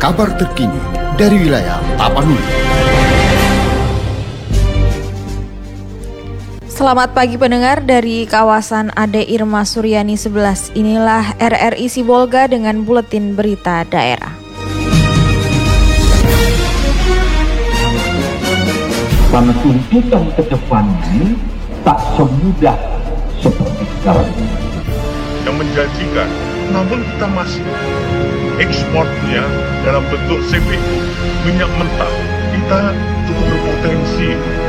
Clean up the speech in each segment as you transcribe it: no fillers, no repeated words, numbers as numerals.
kabar terkini dari wilayah Tapanuli. Selamat pagi pendengar dari kawasan Ade Irma Suryani 11. Inilah RRI Sibolga dengan buletin berita daerah. Karena tuntutan ke depannya tak semudah seperti sekarang ini. Yang menjanjikan, namun kita masih ekspornya dalam bentuk CPO, minyak mentah, kita cukup berpotensi.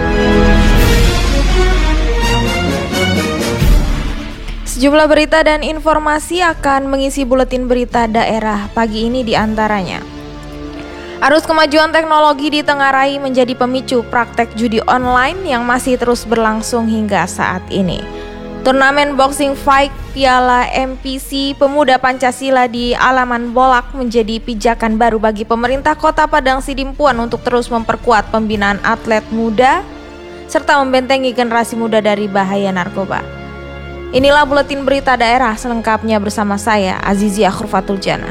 Sejumlah berita dan informasi akan mengisi buletin berita daerah pagi ini, diantaranya: arus kemajuan teknologi di Tengarai menjadi pemicu praktek judi online yang masih terus berlangsung hingga saat ini. Turnamen boxing fight Piala MPC Pemuda Pancasila di Alaman Bolak menjadi pijakan baru bagi pemerintah Kota Padang Sidimpuan untuk terus memperkuat pembinaan atlet muda serta membentengi generasi muda dari bahaya narkoba. Inilah buletin berita daerah selengkapnya bersama saya, Azizia Khurfatul Jannah.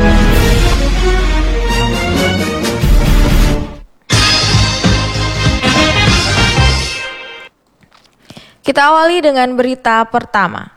Kita awali dengan berita pertama.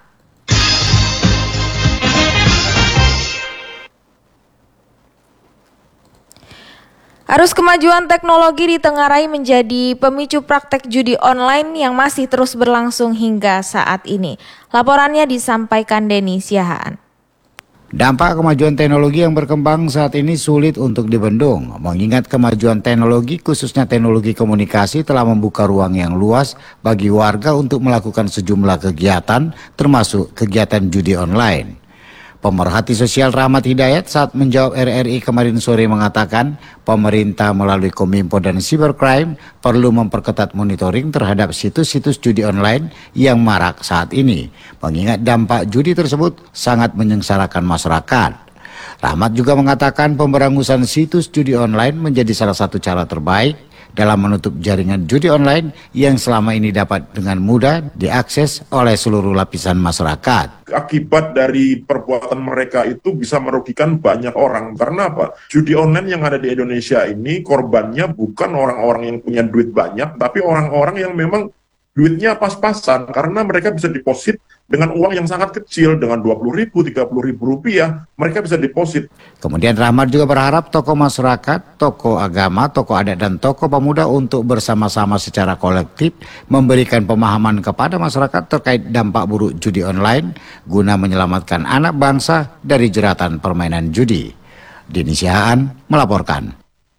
Arus kemajuan teknologi di Tengarai menjadi pemicu praktek judi online yang masih terus berlangsung hingga saat ini. Laporannya disampaikan Denny Siahaan. Dampak kemajuan teknologi yang berkembang saat ini sulit untuk dibendung, mengingat kemajuan teknologi khususnya teknologi komunikasi telah membuka ruang yang luas bagi warga untuk melakukan sejumlah kegiatan, termasuk kegiatan judi online. Pemerhati sosial Rahmat Hidayat saat menjawab RRI kemarin sore mengatakan pemerintah melalui Kominfo dan Cybercrime perlu memperketat monitoring terhadap situs-situs judi online yang marak saat ini, mengingat dampak judi tersebut sangat menyengsarakan masyarakat. Rahmat juga mengatakan pemberangusan situs judi online menjadi salah satu cara terbaik dalam menutup jaringan judi online yang selama ini dapat dengan mudah diakses oleh seluruh lapisan masyarakat. Akibat dari perbuatan mereka itu bisa merugikan banyak orang. Karena apa? Judi online yang ada di Indonesia ini korbannya bukan orang-orang yang punya duit banyak, tapi orang-orang yang memang duitnya pas-pasan karena mereka bisa deposit dengan uang yang sangat kecil, dengan 20.000, 30.000 rupiah, mereka bisa deposit. Kemudian Rahmat juga berharap tokoh masyarakat, tokoh agama, tokoh adat dan tokoh pemuda untuk bersama-sama secara kolektif memberikan pemahaman kepada masyarakat terkait dampak buruk judi online guna menyelamatkan anak bangsa dari jeratan permainan judi. Denny Siahaan melaporkan.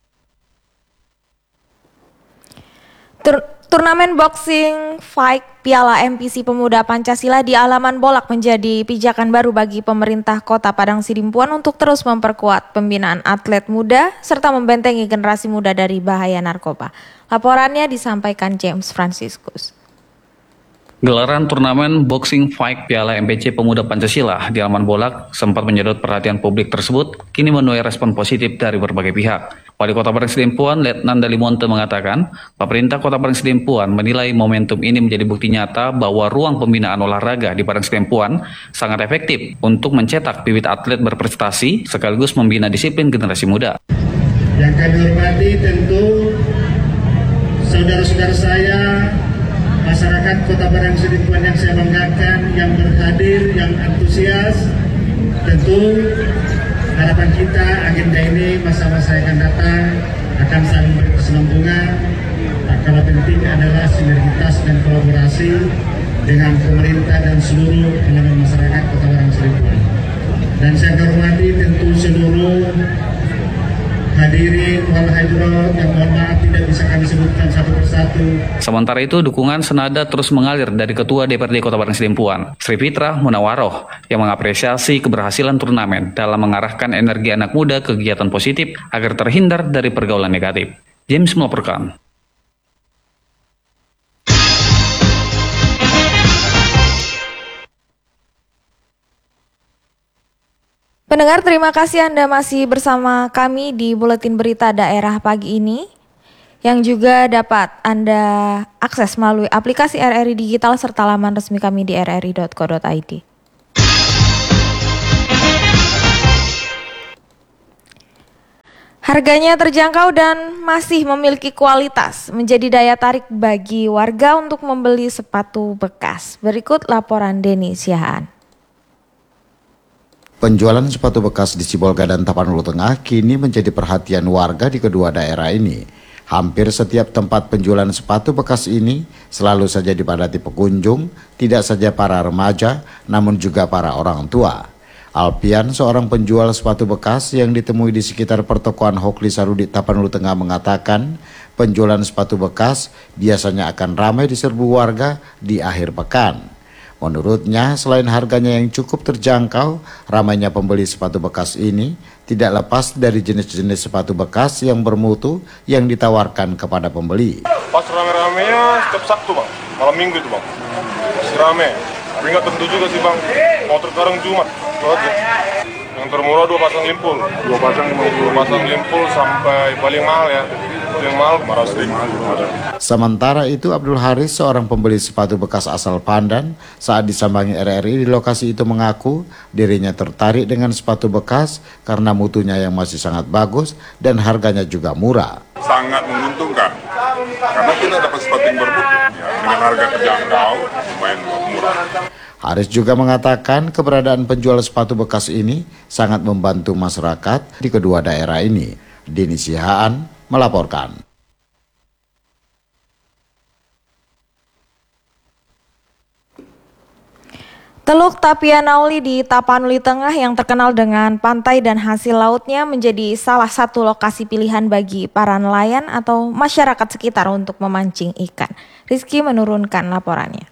Turnamen boxing fight Piala MPC Pemuda Pancasila di Alaman Bolak menjadi pijakan baru bagi pemerintah Kota Padang Sidimpuan untuk terus memperkuat pembinaan atlet muda serta membentengi generasi muda dari bahaya narkoba. Laporannya disampaikan James Franciscus. Gelaran turnamen boxing fight Piala MPC Pemuda Pancasila di Alaman Bolak sempat menyedot perhatian publik tersebut, kini menuai respon positif dari berbagai pihak. Wali Kota Padang Sidimpuan, Letnan Dalimonte mengatakan, pemerintah Kota Padang Sidimpuan menilai momentum ini menjadi bukti nyata bahwa ruang pembinaan olahraga di Padang Sidimpuan sangat efektif untuk mencetak bibit atlet berprestasi sekaligus membina disiplin generasi muda. Yang kami hormati tentu saudara-saudara saya, masyarakat Kota Padang Sidimpuan yang saya banggakan, yang berhadir, yang antusias. Tentu harapan kita agenda ini masa-masa yang akan datang akan saling berkesinambungan. Tak kalah penting adalah sinergitas dan kolaborasi dengan pemerintah dan seluruh elemen masyarakat Kota Padang Sidimpuan. Dan saya hormati tentu seluruh hadirin wal hadirat yang mohon maaf tidak bisa kami sebutkan satu persatu. Sementara itu, dukungan senada terus mengalir dari Ketua DPRD Kota Padang Sidimpuan, Sri Fitra Munawaroh, yang mengapresiasi keberhasilan turnamen dalam mengarahkan energi anak muda ke kegiatan positif agar terhindar dari pergaulan negatif. James melaporkan. Pendengar, terima kasih Anda masih bersama kami di Buletin Berita Daerah pagi ini, yang juga dapat Anda akses melalui aplikasi RRI Digital serta laman resmi kami di rri.co.id. Harganya terjangkau dan masih memiliki kualitas, menjadi daya tarik bagi warga untuk membeli sepatu bekas. Berikut laporan Denny Siahaan. Penjualan sepatu bekas di Sibolga dan Tapanuli Tengah kini menjadi perhatian warga di kedua daerah ini. Hampir setiap tempat penjualan sepatu bekas ini selalu saja dipadati pengunjung, tidak saja para remaja, namun juga para orang tua. Alpian, seorang penjual sepatu bekas yang ditemui di sekitar pertokoan Hokli Sarudi Tapanuli Tengah mengatakan penjualan sepatu bekas biasanya akan ramai diserbu warga di akhir pekan. Menurutnya, selain harganya yang cukup terjangkau, ramainya pembeli sepatu bekas ini tidak lepas dari jenis-jenis sepatu bekas yang bermutu yang ditawarkan kepada pembeli. Pas rame-ramenya setiap Sabtu bang, malam minggu itu bang, masih rame. Tapi nggak tentu juga sih bang, mau terkadang Jumat, itu aja. Yang termurah 2 pasang limpul, 2 pasang limpul sampai paling mahal ya, paling mahal 500.000. Sementara itu, Abdul Haris, seorang pembeli sepatu bekas asal Pandan, saat disambangi RRI di lokasi itu mengaku dirinya tertarik dengan sepatu bekas karena mutunya yang masih sangat bagus dan harganya juga murah. Sangat menguntungkan, karena kita dapat sepatu yang bermutu, ya, dengan harga terjangkau, lumayan murah. Haris juga mengatakan keberadaan penjual sepatu bekas ini sangat membantu masyarakat di kedua daerah ini. Denny Siahaan melaporkan. Teluk Tapianauli di Tapanuli Tengah yang terkenal dengan pantai dan hasil lautnya menjadi salah satu lokasi pilihan bagi para nelayan atau masyarakat sekitar untuk memancing ikan. Rizky menurunkan laporannya.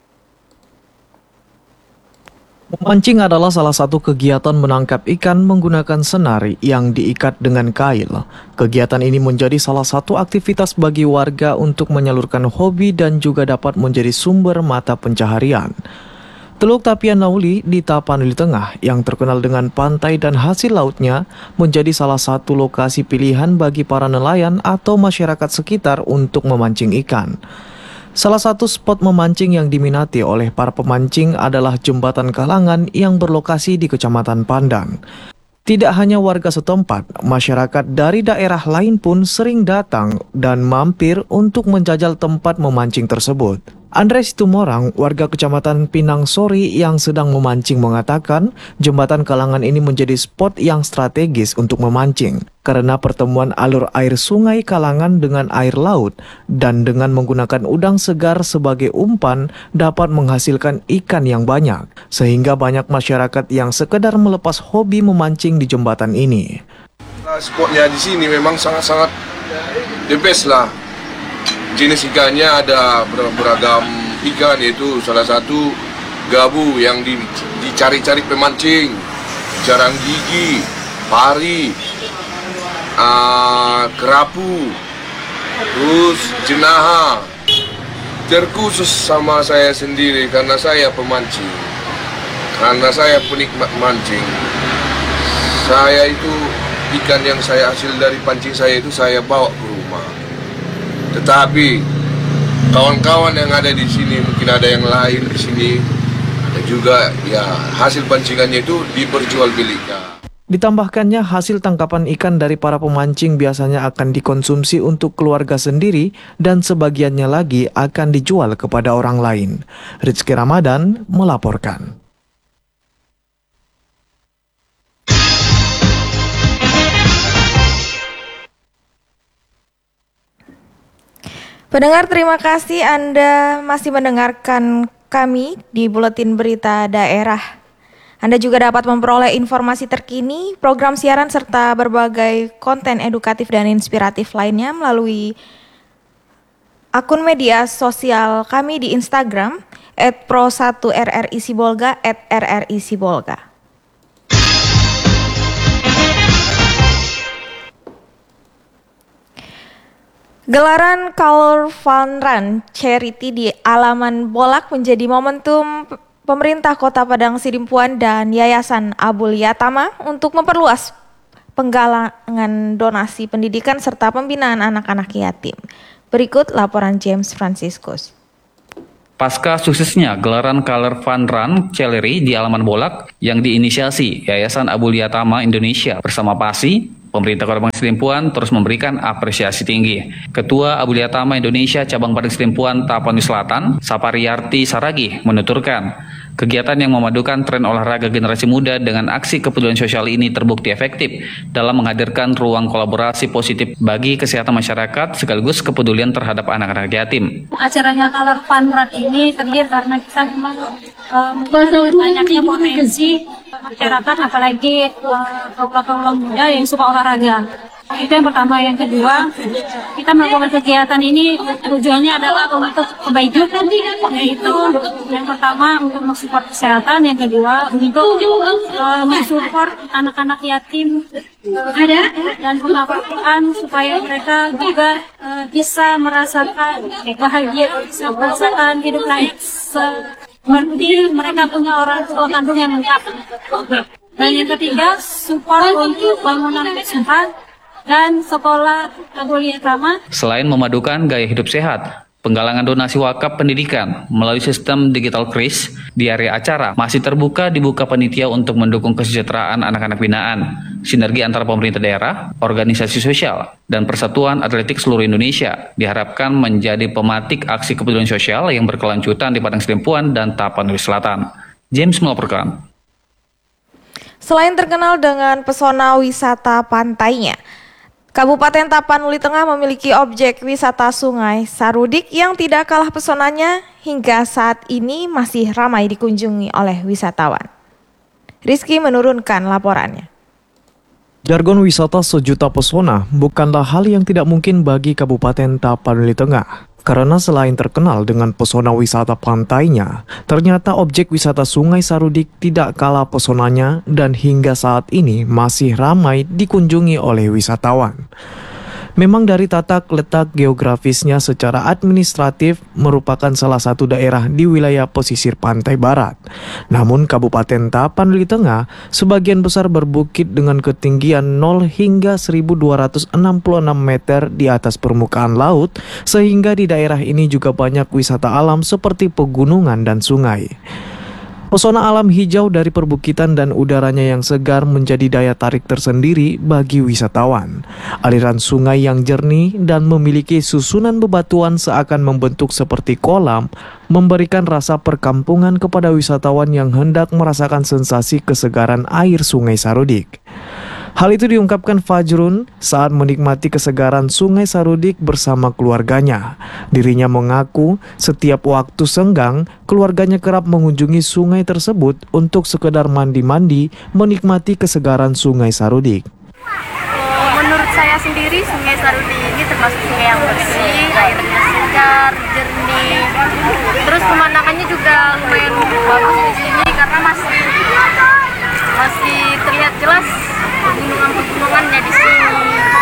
Memancing adalah salah satu kegiatan menangkap ikan menggunakan senari yang diikat dengan kail. Kegiatan ini menjadi salah satu aktivitas bagi warga untuk menyalurkan hobi dan juga dapat menjadi sumber mata pencaharian. Teluk Tapianauli di Tapanuli Tengah yang terkenal dengan pantai dan hasil lautnya menjadi salah satu lokasi pilihan bagi para nelayan atau masyarakat sekitar untuk memancing ikan. Salah satu spot memancing yang diminati oleh para pemancing adalah Jembatan Kalangan yang berlokasi di Kecamatan Pandan. Tidak hanya warga setempat, masyarakat dari daerah lain pun sering datang dan mampir untuk menjajal tempat memancing tersebut. Andres Tumorang, warga Kecamatan Pinang Sori yang sedang memancing mengatakan Jembatan Kalangan ini menjadi spot yang strategis untuk memancing karena pertemuan alur air sungai Kalangan dengan air laut dan dengan menggunakan udang segar sebagai umpan dapat menghasilkan ikan yang banyak sehingga banyak masyarakat yang sekedar melepas hobi memancing di jembatan ini. Spotnya di sini memang sangat-sangat the best lah. Jenis ikannya ada beragam ikan, yaitu salah satu gabu yang dicari-cari pemancing, jarang gigi, pari, kerapu, terus jenaha. Terkhusus sama saya sendiri karena saya pemancing, karena saya penikmat mancing. Saya itu ikan yang saya hasil dari pancing saya itu saya bawa ke rumah. Tetapi kawan-kawan yang ada di sini, mungkin ada yang lain di sini, ada juga ya hasil pancingannya itu diperjualbelikan. Ditambahkannya hasil tangkapan ikan dari para pemancing biasanya akan dikonsumsi untuk keluarga sendiri dan sebagiannya lagi akan dijual kepada orang lain. Rizky Ramadan melaporkan. Pendengar, terima kasih Anda masih mendengarkan kami di Buletin Berita Daerah. Anda juga dapat memperoleh informasi terkini, program siaran serta berbagai konten edukatif dan inspiratif lainnya melalui akun media sosial kami di Instagram @pro1rrisibolga @rrisibolga. Gelaran Color Fun Run Charity di Alaman Bolak menjadi momentum pemerintah Kota Padang Sidimpuan dan Yayasan Abul Yatama untuk memperluas penggalangan donasi pendidikan serta pembinaan anak-anak yatim. Berikut laporan James Franciscus. Pasca suksesnya gelaran Color Fun Run Charity di Alaman Bolak yang diinisiasi Yayasan Abul Yatama Indonesia bersama PASI, Pemerintah Kota Padang Sidempuan terus memberikan apresiasi tinggi. Ketua Abuliyatama Indonesia Cabang Padang Sidempuan Tapanuli Selatan, Sapariyarti Saragi, menuturkan, kegiatan yang memadukan tren olahraga generasi muda dengan aksi kepedulian sosial ini terbukti efektif dalam menghadirkan ruang kolaborasi positif bagi kesehatan masyarakat sekaligus kepedulian terhadap anak-anak yatim. Acaranya Color Fun Run ini terdiri karena kita memang banyaknya potensi masyarakat, apalagi kaum muda yang suka olahraga. Itu yang pertama. Yang kedua, kita melakukan kegiatan ini tujuannya adalah untuk kebaikan, yaitu yang pertama untuk mensupport kesehatan, yang kedua untuk mensupport anak-anak yatim dan kebahagiaan supaya mereka juga bisa merasakan bahagia, bisa merasakan hidup layak seperti mereka punya orang tua kandung yang lengkap. Dan yang ketiga, support untuk bangunan sehat dan sekolah Abuliyatama. Selain memadukan gaya hidup sehat, penggalangan donasi wakaf pendidikan melalui sistem digital kris di area acara masih dibuka panitia untuk mendukung kesejahteraan anak-anak binaan. Sinergi antara pemerintah daerah, organisasi sosial, dan Persatuan Atletik seluruh Indonesia diharapkan menjadi pematik aksi kepedulian sosial yang berkelanjutan di Padang Sidempuan dan Tapanuli Selatan. James melaporkan. Selain terkenal dengan pesona wisata pantainya, Kabupaten Tapanuli Tengah memiliki objek wisata Sungai Sarudik yang tidak kalah pesonanya hingga saat ini masih ramai dikunjungi oleh wisatawan. Rizky menurunkan laporannya. Jargon wisata sejuta pesona bukanlah hal yang tidak mungkin bagi Kabupaten Tapanuli Tengah. Karena selain terkenal dengan pesona wisata pantainya, ternyata objek wisata Sungai Sarudik tidak kalah pesonanya dan hingga saat ini masih ramai dikunjungi oleh wisatawan. Memang dari tata letak geografisnya secara administratif merupakan salah satu daerah di wilayah pesisir pantai barat. Namun Kabupaten Tapanuli Tengah sebagian besar berbukit dengan ketinggian 0 hingga 1266 meter di atas permukaan laut, sehingga di daerah ini juga banyak wisata alam seperti pegunungan dan sungai. Pesona alam hijau dari perbukitan dan udaranya yang segar menjadi daya tarik tersendiri bagi wisatawan. Aliran sungai yang jernih dan memiliki susunan bebatuan seakan membentuk seperti kolam, memberikan rasa perkampungan kepada wisatawan yang hendak merasakan sensasi kesegaran air Sungai Sarudik. Hal itu diungkapkan Fajrun saat menikmati kesegaran Sungai Sarudik bersama keluarganya. Dirinya mengaku setiap waktu senggang, keluarganya kerap mengunjungi sungai tersebut untuk sekedar mandi-mandi, menikmati kesegaran Sungai Sarudik. Menurut saya sendiri, Sungai Sarudik ini termasuk sungai yang bersih, airnya segar, jernih. Terus pemandangannya juga lumayan bagus di sini karena masih terlihat jelas pegunungan-pegunungannya di sini.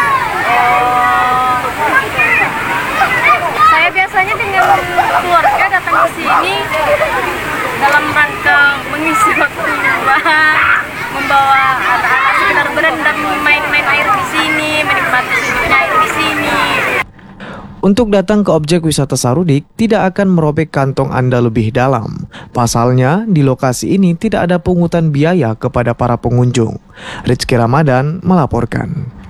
Saya biasanya dengan keluarga datang ke sini dalam rangka mengisi waktu luang, membawa anak-anak sekedar berendam, main-main air di sini, menikmati sejuknya air di sini. Untuk datang ke objek wisata Sarudik tidak akan merobek kantong Anda lebih dalam. Pasalnya, di lokasi ini tidak ada pungutan biaya kepada para pengunjung. Rizky Ramadan melaporkan.